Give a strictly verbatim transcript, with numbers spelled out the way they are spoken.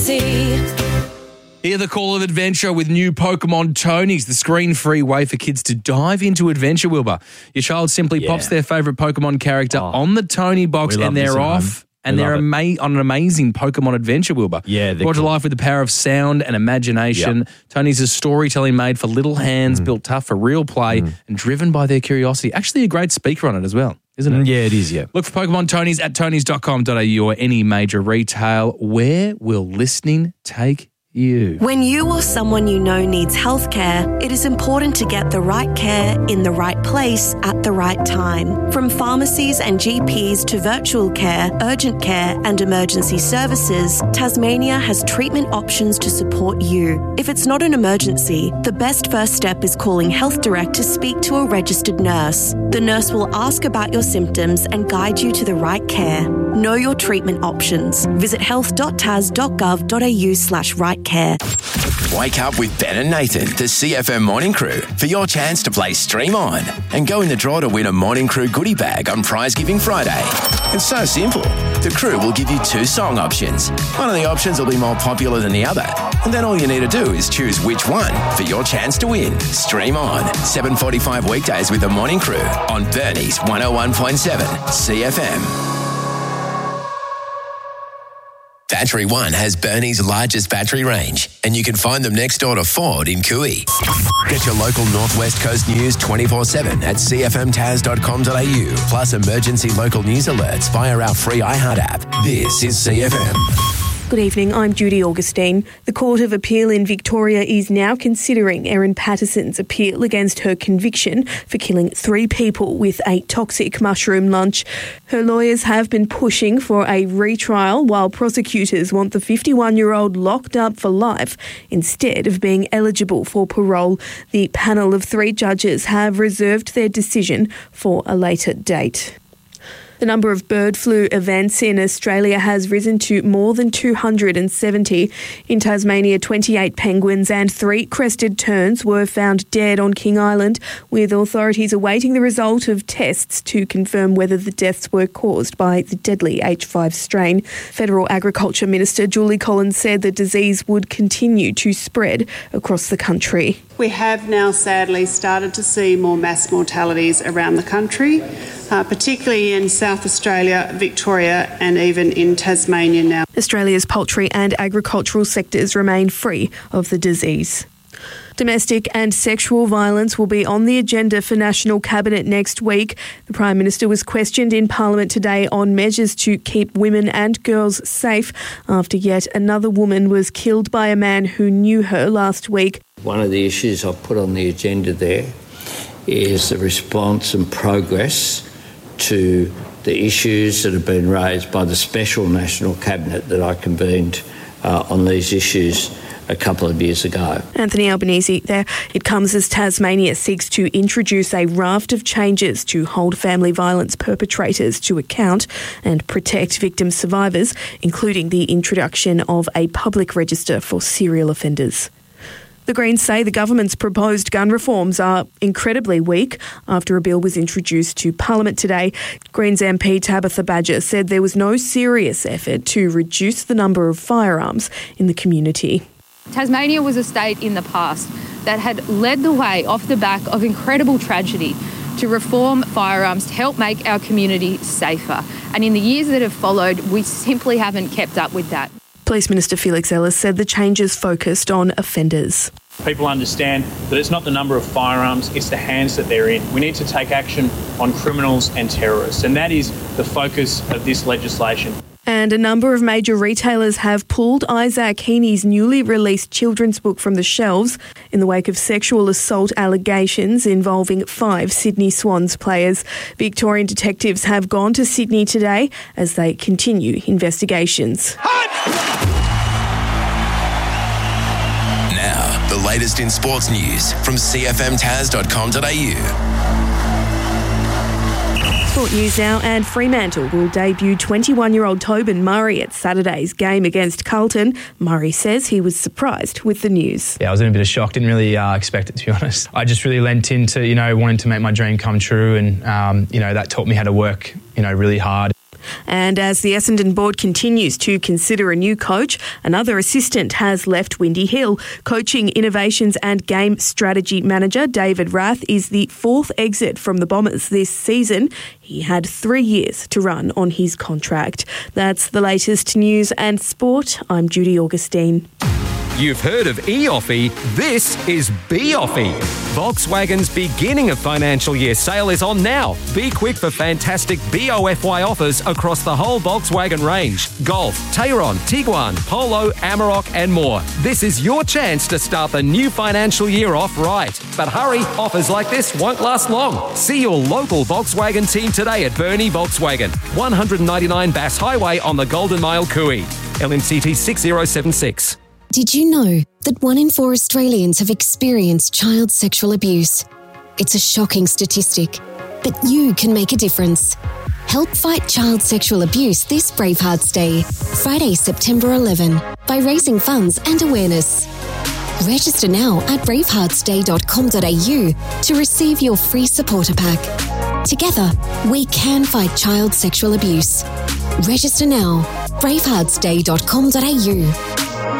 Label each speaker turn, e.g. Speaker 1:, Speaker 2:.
Speaker 1: Hear the call of adventure with new Pokemon Tonys, the screen-free way for kids to dive into adventure, Wilbur. Your child simply
Speaker 2: Yeah.
Speaker 1: pops their favourite Pokemon character
Speaker 2: Oh,
Speaker 1: on the Tony box
Speaker 2: we love
Speaker 1: and
Speaker 2: this
Speaker 1: they're
Speaker 2: at home.
Speaker 1: off. And
Speaker 2: We
Speaker 1: they're
Speaker 2: love it.
Speaker 1: ama- on an amazing Pokemon adventure, Wilbur.
Speaker 2: Yeah, they're
Speaker 1: Brought to
Speaker 2: cool.
Speaker 1: life with the power of sound and imagination. Tony's is storytelling made for little hands,
Speaker 2: Mm.
Speaker 1: built tough for real play and driven by their curiosity. Actually, a great speaker on it as well, isn't it?
Speaker 2: Yeah, it is, yeah.
Speaker 1: Look for Pokemon Tonys at tonys dot com dot a u or any major retail. Where will listening take you?
Speaker 3: When you or someone you know needs healthcare, it is important to get the right care in the right place at the right time. From pharmacies and G Ps to virtual care, urgent care and emergency services, Tasmania has treatment options to support you. If it's not an emergency, the best first step is calling Health Direct to speak to a registered nurse. The nurse will ask about your symptoms and guide you to the right care. Know your treatment options. Visit health dot tas dot gov dot a u slash right care.
Speaker 4: Wake up with Ben and Nathan, the C F M Morning Crew, for your chance to play Stream On and go in the draw to win a Morning Crew goodie bag on Prize Giving Friday. It's so simple. The crew will give you two song options. One of the options will be more popular than the other, and then all you need to do is choose which one for your chance to win. Stream On, seven forty-five weekdays with the Morning Crew on Bernie's one oh one point seven C F M. Battery One has Bernie's largest battery range, and you can find them next door to Ford in Cooey. Get your local Northwest Coast news twenty-four seven at c f m tas dot com dot a u, plus emergency local news alerts via our free iHeart app. This is C F M.
Speaker 5: Good evening, I'm Judy Augustine. The Court of Appeal in Victoria is now considering Erin Patterson's appeal against her conviction for killing three people with a toxic mushroom lunch. Her lawyers have been pushing for a retrial while prosecutors want the fifty-one-year-old locked up for life instead of being eligible for parole. The panel of three judges have reserved their decision for a later date. The number of bird flu events in Australia has risen to more than two hundred seventy. In Tasmania, twenty-eight penguins and three crested terns were found dead on King Island, with authorities awaiting the result of tests to confirm whether the deaths were caused by the deadly H five strain. Federal Agriculture Minister Julie Collins said the disease would continue to spread across the country.
Speaker 6: We have now sadly started to see more mass mortalities around the country, uh, particularly in South Australia, Victoria and even in Tasmania now.
Speaker 5: Australia's poultry and agricultural sectors remain free of the disease. Domestic and sexual violence will be on the agenda for National Cabinet next week. The Prime Minister was questioned in Parliament today on measures to keep women and girls safe after yet another woman was killed by a man who knew her last week.
Speaker 7: One of the issues I've put on the agenda there is the response and progress to the issues that have been raised by the special National Cabinet that I convened uh, on these issues a couple of years ago.
Speaker 5: Anthony Albanese there. It comes as Tasmania seeks to introduce a raft of changes to hold family violence perpetrators to account and protect victim survivors, including the introduction of a public register for serial offenders. The Greens say the government's proposed gun reforms are incredibly weak after a bill was introduced to Parliament today. Greens M P Tabitha Badger said there was no serious effort to reduce the number of firearms in the community.
Speaker 8: Tasmania was a state in the past that had led the way off the back of incredible tragedy to reform firearms to help make our community safer. And in the years that have followed, we simply haven't kept up with that.
Speaker 5: Police Minister Felix Ellis said the changes focused on offenders.
Speaker 9: People understand that it's not the number of firearms, it's the hands that they're in. We need to take action on criminals and terrorists, and that is the focus of this legislation.
Speaker 5: And a number of major retailers have pulled Isaac Heaney's newly released children's book from the shelves in the wake of sexual assault allegations involving five Sydney Swans players. Victorian detectives have gone to Sydney today as they continue investigations.
Speaker 4: Now, the latest in sports news from c f m tas dot com dot a u.
Speaker 5: Sport news now, and Fremantle will debut twenty-one-year-old Tobin Murray at Saturday's game against Carlton. Murray says he was surprised with the news.
Speaker 10: Yeah, I was in a bit of shock. Didn't really uh, expect it, to be honest. I just really lent into, you know, wanting to make my dream come true, and, um, you know, that taught me how to work, you know, really hard.
Speaker 5: And as the Essendon board continues to consider a new coach, another assistant has left Windy Hill. Coaching innovations and game strategy manager David Rath is the fourth exit from the Bombers this season. He had three years to run on his contract. That's the latest news and sport. I'm Judy Augustine.
Speaker 2: You've heard of eOffie. This is BOffie. Volkswagen's beginning of financial year sale is on now. Be quick for fantastic B O F Y offers across the whole Volkswagen range. Golf, Tayron, Tiguan, Polo, Amarok and more. This is your chance to start the new financial year off right. But hurry, offers like this won't last long. See your local Volkswagen team today at Burnie Volkswagen, one ninety-nine Bass Highway on the Golden Mile, Cooey. L M C T six zero seven six.
Speaker 11: Did you know that one in four Australians have experienced child sexual abuse? It's a shocking statistic, but you can make a difference. Help fight child sexual abuse this Bravehearts Day, Friday, September eleventh, by raising funds and awareness. Register now at bravehearts day dot com dot a u to receive your free supporter pack. Together, we can fight child sexual abuse. Register now, bravehearts day dot com dot a u.